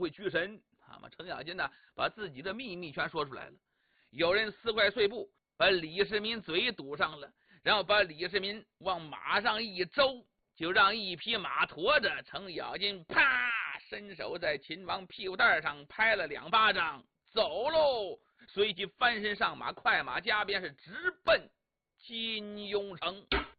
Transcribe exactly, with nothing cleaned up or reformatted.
会居神。那么程咬金呢，把自己的秘密全说出来了。有人撕块碎布，把李世民嘴堵上了，然后把李世民往马上一周，就让一匹马驮着程咬金，啪，伸手在秦王屁股蛋上拍了两巴掌，走喽。随即翻身上马，快马加鞭，是直奔金庸城。